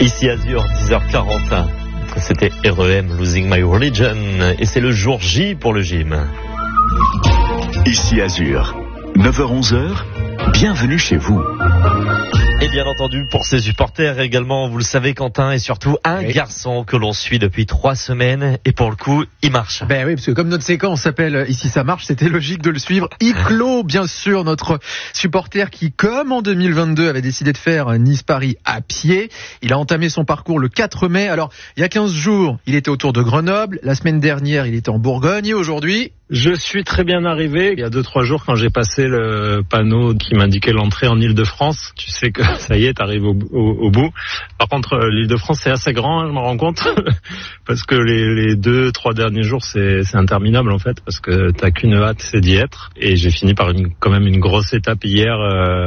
Ici Azur, 10h40. C'était REM, Losing My Religion. Et c'est le jour J pour le gym. Ici Azur, 9h-11h, bienvenue chez vous. Et bien entendu, pour ses supporters également, vous le savez Quentin, et surtout un garçon que l'on suit depuis 3 semaines, et pour le coup, il marche. Ben oui, parce que comme notre séquence s'appelle Ici ça marche, c'était logique de le suivre. Iclo, bien sûr, notre supporter qui, comme en 2022, avait décidé de faire Nice-Paris à pied. Il a entamé son parcours le 4 mai. Alors, il y a 15 jours, il était autour de Grenoble. La semaine dernière, il était en Bourgogne. Et aujourd'hui... Je suis très bien arrivé. Il y a 2-3 jours, quand j'ai passé le panneau qui m'indiquait l'entrée en Île-de-France, tu sais que ça y est, t'arrives au bout. Par contre, l'Île-de-France, c'est assez grand, je m'en rends compte, parce que les 2-3 derniers jours, c'est interminable en fait, parce que t'as qu'une hâte, c'est d'y être. Et j'ai fini par quand même une grosse étape hier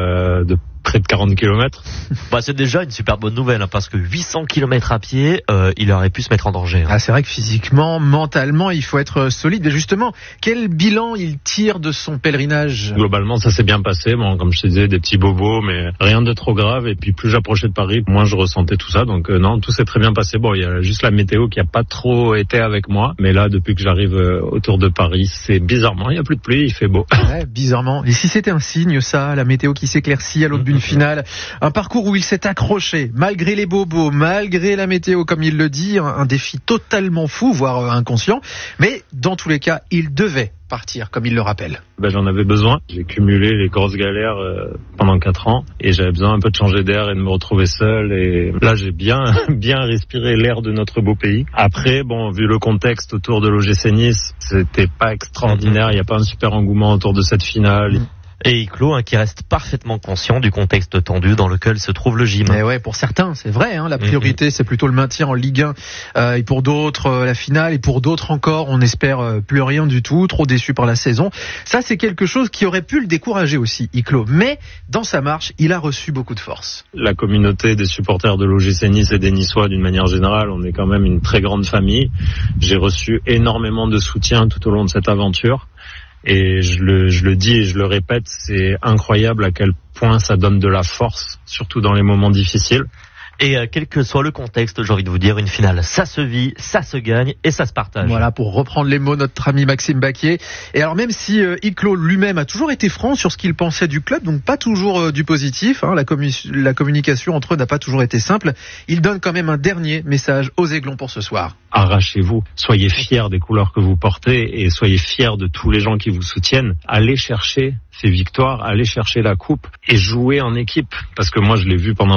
de près de 40 km. Bah, c'est déjà une super bonne nouvelle, parce que 800 km à pied, il aurait pu se mettre en danger. Ah, c'est vrai que physiquement, mentalement, il faut être solide. Et justement, quel bilan il tire de son pèlerinage? Globalement, ça s'est bien passé. Bon, comme je te disais, des petits bobos, mais rien de trop grave. Et puis, plus j'approchais de Paris, moins je ressentais tout ça. Donc, non, tout s'est très bien passé. Bon, il y a juste la météo qui a pas trop été avec moi. Mais là, depuis que j'arrive autour de Paris, c'est bizarrement, il y a plus de pluie, il fait beau. Ouais, bizarrement. Et si c'était un signe, ça, la météo qui s'éclaircit à l'aube d'une finale, un parcours où il s'est accroché, malgré les bobos, malgré la météo, comme il le dit, un défi totalement fou, voire inconscient. Mais dans tous les cas, il devait partir, comme il le rappelle. J'en avais besoin. J'ai cumulé les grosses galères pendant 4 ans et j'avais besoin un peu de changer d'air et de me retrouver seul. Et là, j'ai bien respiré l'air de notre beau pays. Après, bon, vu le contexte autour de l'OGC Nice, c'était pas extraordinaire. Il n'y a pas un super engouement autour de cette finale. Et Iclo, qui reste parfaitement conscient du contexte tendu dans lequel se trouve le gym. Mais ouais, pour certains, c'est vrai, la priorité, c'est plutôt le maintien en Ligue 1, et pour d'autres, la finale, et pour d'autres encore, on espère plus rien du tout, trop déçu par la saison. Ça, c'est quelque chose qui aurait pu le décourager aussi, Iclo. Mais, dans sa marche, il a reçu beaucoup de force. La communauté des supporters de l'OGC Nice et des Niçois, d'une manière générale, on est quand même une très grande famille. J'ai reçu énormément de soutien tout au long de cette aventure. Et je le dis et je le répète, c'est incroyable à quel point ça donne de la force, surtout dans les moments difficiles. Et quel que soit le contexte, j'ai envie de vous dire, une finale, ça se vit, ça se gagne et ça se partage. Voilà, pour reprendre les mots de notre ami Maxime Baquier. Et alors même si Iclo lui-même a toujours été franc sur ce qu'il pensait du club, donc pas toujours du positif, la communication entre eux n'a pas toujours été simple, il donne quand même un dernier message aux Aiglons pour ce soir. Arrachez-vous, soyez fiers des couleurs que vous portez et soyez fiers de tous les gens qui vous soutiennent. Allez chercher ces victoires, allez chercher la coupe et jouer en équipe. Parce que moi je l'ai vu pendant